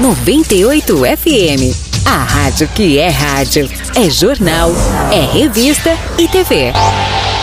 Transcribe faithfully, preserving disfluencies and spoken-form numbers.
noventa e oito F M. A rádio que é rádio. É jornal, é revista e T V.